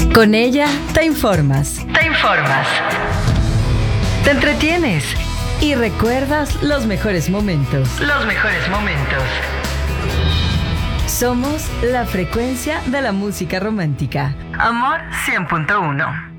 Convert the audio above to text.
Con ella te informas, te entretienes y recuerdas los mejores momentos. Somos la frecuencia de la música romántica. Amor 100.1.